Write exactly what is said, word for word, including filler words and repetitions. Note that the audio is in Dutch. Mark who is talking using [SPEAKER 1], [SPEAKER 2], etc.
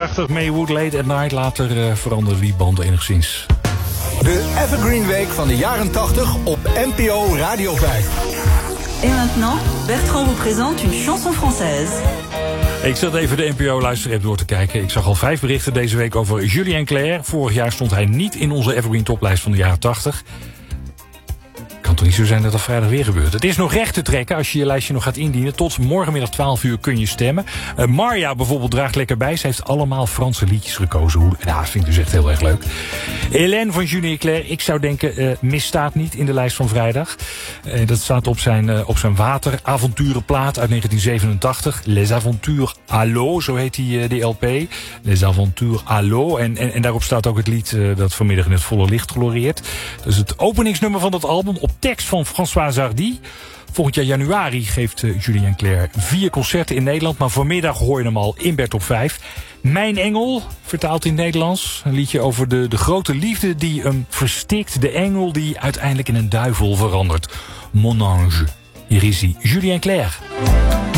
[SPEAKER 1] tachtig, Maywood, Late at Night. Later uh, veranderde die band enigszins.
[SPEAKER 2] De Evergreen Week van de jaren tachtig op N P O Radio vijf.
[SPEAKER 3] Et maintenant, Bertrand vous présente une chanson française.
[SPEAKER 1] Ik zat even de N P O-luisterapp door te kijken. Ik zag al vijf berichten deze week over Julien Clerc. Vorig jaar stond hij niet in onze Evergreen toplijst van de jaren tachtig. Het kan toch niet zo zijn dat dat vrijdag weer gebeurt. Het is nog recht te trekken als je je lijstje nog gaat indienen. Tot morgenmiddag twaalf uur kun je stemmen. Uh, Marja bijvoorbeeld draagt lekker bij. Ze heeft allemaal Franse liedjes gekozen. Hoe, nou, dat vind ik dus echt heel erg leuk. Hélène van Julien Clerc, ik zou denken, uh, misstaat niet in de lijst van vrijdag. Uh, dat staat op zijn, uh, op zijn wateravonturenplaat uit negentien zevenentachtig. Les Aventures à l'eau, zo heet die, uh, die L P. Les Aventures à l'eau. En, en, en daarop staat ook het lied uh, dat vanmiddag in het volle licht gloreert. Dat is het openingsnummer van dat album op tekst van François Hardy. Volgend jaar januari geeft uh, Julien Clerc vier concerten in Nederland. Maar vanmiddag hoor je hem al in Bert op vijf. Mijn Engel, vertaald in het Nederlands. Een liedje over de, de grote liefde die hem verstikt. De engel die uiteindelijk in een duivel verandert. Mon ange. Hier is hij, Julien Clerc.